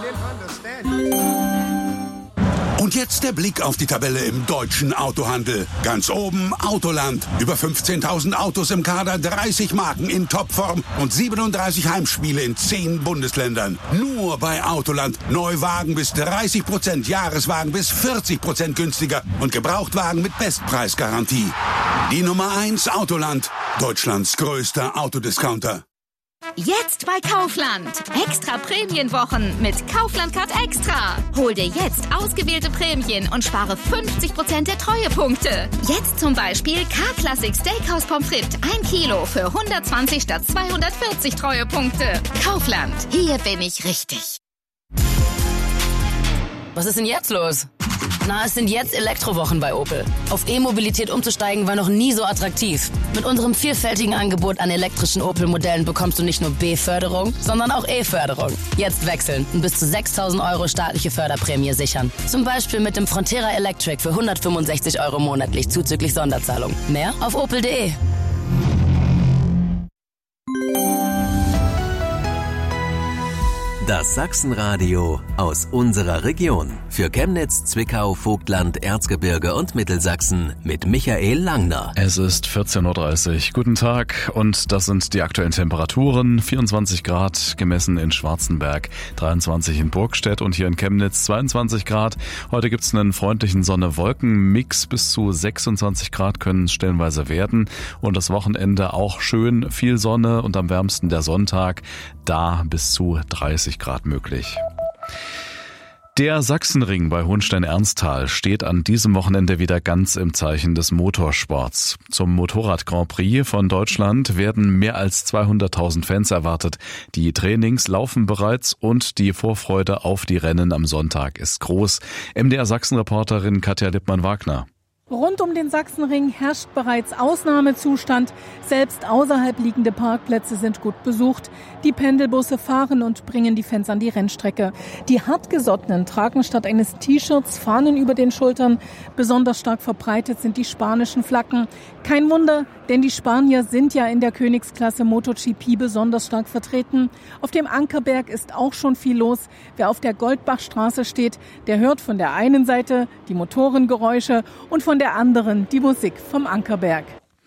Und jetzt der Blick auf die Tabelle im deutschen Autohandel. Ganz oben Autoland. Über 15.000 Autos im Kader, 30 Marken in Topform und 37 Heimspiele in 10 Bundesländern. Nur bei Autoland. Neuwagen bis 30%, Jahreswagen bis 40% günstiger und Gebrauchtwagen mit Bestpreisgarantie. Die Nummer 1 Autoland. Deutschlands größter Autodiscounter. Jetzt bei Kaufland. Extra Prämienwochen mit Kaufland Card Extra. Hol dir jetzt ausgewählte Prämien und spare 50% der Treuepunkte. Jetzt zum Beispiel K-Classic Steakhouse Pommes frites 1 Kilo für 120 statt 240 Treuepunkte. Kaufland. Hier bin ich richtig. Was ist denn jetzt los? Na, es sind jetzt Elektrowochen bei Opel. Auf E-Mobilität umzusteigen war noch nie so attraktiv. Mit unserem vielfältigen Angebot an elektrischen Opel-Modellen bekommst du nicht nur B-Förderung, sondern auch E-Förderung. Jetzt wechseln und bis zu 6.000 € staatliche Förderprämie sichern. Zum Beispiel mit dem Frontera Electric für 165 € monatlich zuzüglich Sonderzahlung. Mehr auf opel.de. Das Sachsenradio aus unserer Region. Für Chemnitz, Zwickau, Vogtland, Erzgebirge und Mittelsachsen mit Michael Langner. Es ist 14.30 Uhr. Guten Tag und das sind die aktuellen Temperaturen. 24 Grad gemessen in Schwarzenberg, 23 in Burgstedt und hier in Chemnitz 22 Grad. Heute gibt's einen freundlichen Sonne-Wolken-Mix. Bis zu 26 Grad können es stellenweise werden. Und das Wochenende auch schön, viel Sonne und am wärmsten der Sonntag. Da bis zu 30 Grad möglich. Der Sachsenring bei Hohenstein-Ernsthal steht an diesem Wochenende wieder ganz im Zeichen des Motorsports. Zum Motorrad-Grand Prix von Deutschland werden mehr als 200.000 Fans erwartet. Die Trainings laufen bereits und die Vorfreude auf die Rennen am Sonntag ist groß. MDR-Sachsen-Reporterin Katja Lippmann-Wagner. Rund um den Sachsenring herrscht bereits Ausnahmezustand. Selbst außerhalb liegende Parkplätze sind gut besucht. Die Pendelbusse fahren und bringen die Fans an die Rennstrecke. Die Hartgesottenen tragen statt eines T-Shirts Fahnen über den Schultern. Besonders stark verbreitet sind die spanischen Flaggen. Kein Wunder, denn die Spanier sind ja in der Königsklasse MotoGP besonders stark vertreten. Auf dem Ankerberg ist auch schon viel los. Wer auf der Goldbachstraße steht, der hört von der einen Seite die Motorengeräusche und von der anderen die Musik vom Ankerberg.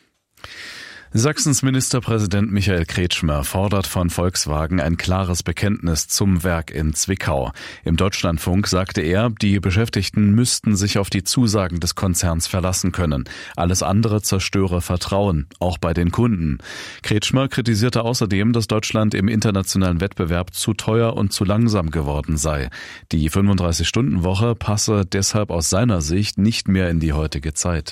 Sachsens Ministerpräsident Michael Kretschmer fordert von Volkswagen ein klares Bekenntnis zum Werk in Zwickau. Im Deutschlandfunk sagte er, die Beschäftigten müssten sich auf die Zusagen des Konzerns verlassen können. Alles andere zerstöre Vertrauen, auch bei den Kunden. Kretschmer kritisierte außerdem, dass Deutschland im internationalen Wettbewerb zu teuer und zu langsam geworden sei. Die 35-Stunden-Woche passe deshalb aus seiner Sicht nicht mehr in die heutige Zeit.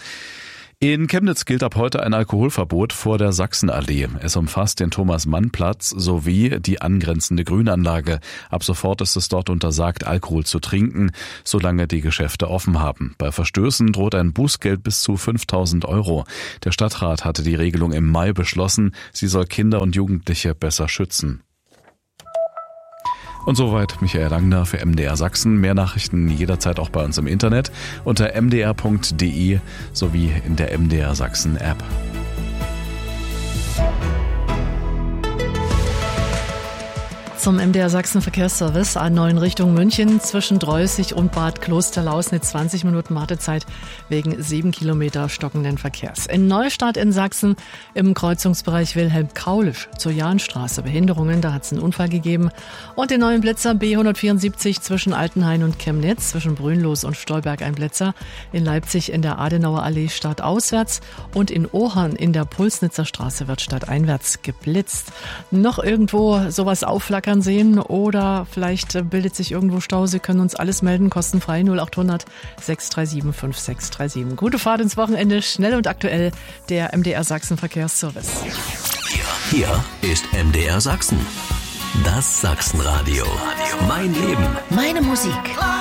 In Chemnitz gilt ab heute ein Alkoholverbot vor der Sachsenallee. Es umfasst den Thomas-Mann-Platz sowie die angrenzende Grünanlage. Ab sofort ist es dort untersagt, Alkohol zu trinken, solange die Geschäfte offen haben. Bei Verstößen droht ein Bußgeld bis zu 5.000 €. Der Stadtrat hatte die Regelung im Mai beschlossen. Sie soll Kinder und Jugendliche besser schützen. Und soweit Michael Langner für MDR Sachsen. Mehr Nachrichten jederzeit auch bei uns im Internet unter mdr.de sowie in der MDR Sachsen App. Zum MDR Sachsen Verkehrsservice A9 Richtung München zwischen Dreußig und Bad Klosterlausnitz 20 Minuten Wartezeit wegen 7 Kilometer stockenden Verkehrs. In Neustadt in Sachsen im Kreuzungsbereich Wilhelm-Kaulisch zur Jahnstraße Behinderungen, da hat es einen Unfall gegeben. Und den neuen Blitzer B174 zwischen Altenhain und Chemnitz, zwischen Brünnlos und Stolberg ein Blitzer. In Leipzig in der Adenauer Allee stadtauswärts und in Ohern in der Pulsnitzer Straße wird stadteinwärts geblitzt. Noch irgendwo sowas aufflackern sehen oder vielleicht bildet sich irgendwo Stau. Sie können uns alles melden, kostenfrei 0800 637 5637. Gute Fahrt ins Wochenende, schnell und aktuell, der MDR Sachsen Verkehrsservice. Hier ist MDR Sachsen. Das Sachsenradio. Mein Leben. Meine Musik.